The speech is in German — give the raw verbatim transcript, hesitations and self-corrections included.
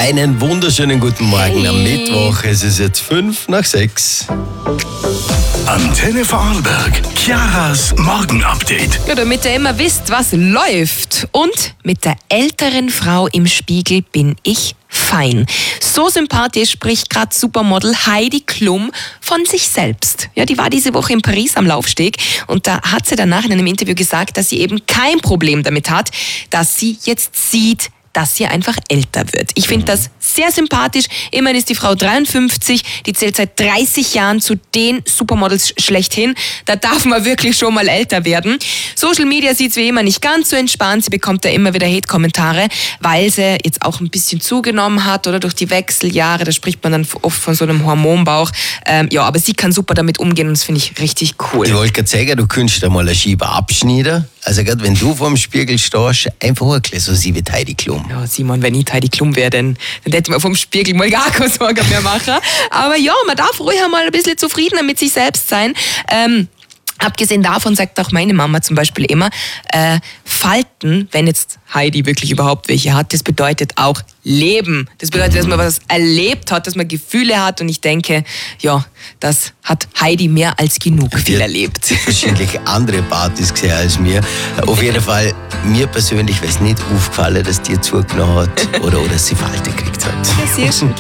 Einen wunderschönen guten Morgen am Mittwoch. Es ist jetzt fünf nach sechs. Antenne Vorarlberg, Chiaras Morgenupdate. Ja, damit ihr immer wisst, was läuft. Und mit der älteren Frau im Spiegel bin ich fein. So sympathisch spricht gerade Supermodel Heidi Klum von sich selbst. Ja, die war diese Woche in Paris am Laufsteg und da hat sie danach in einem Interview gesagt, dass sie eben kein Problem damit hat, dass sie jetzt sieht, dass sie einfach älter wird. Ich finde das sehr sympathisch. Immerhin ist die Frau dreiundfünfzig, die zählt seit dreißig Jahren zu den Supermodels schlechthin. Da darf man wirklich schon mal älter werden. Social Media sieht es wie immer nicht ganz so entspannt. Sie bekommt da immer wieder Hate-Kommentare, weil sie jetzt auch ein bisschen zugenommen hat oder durch die Wechseljahre. Da spricht man dann oft von so einem Hormonbauch. Ähm, ja, aber sie kann super damit umgehen und das finde ich richtig cool. Ich wollte gerade sagen, du könntest da mal eine Scheibe abschneiden. Also gerade wenn du vor dem Spiegel stehst, einfach ein bisschen so sie wie Heidi Klum. Ja, Simon, wenn ich Heidi Klum wäre, dann, dann hätte man vom Spiegel mal gar keine Sorge mehr machen. Aber ja, man darf ruhig einmal ein bisschen zufriedener mit sich selbst sein. Ähm, Abgesehen davon sagt auch meine Mama zum Beispiel immer, äh, Falten, wenn jetzt Heidi wirklich überhaupt welche hat, das bedeutet auch Leben. Das bedeutet, dass man was erlebt hat, dass man Gefühle hat und ich denke, ja, das hat Heidi mehr als genug viel erlebt. Wahrscheinlich andere Partys gesehen als mir. Auf jeden Fall, mir persönlich wäre es nicht aufgefallen, dass die zugenommen hat oder, oder dass sie Falte gekriegt hat. Sehr schön.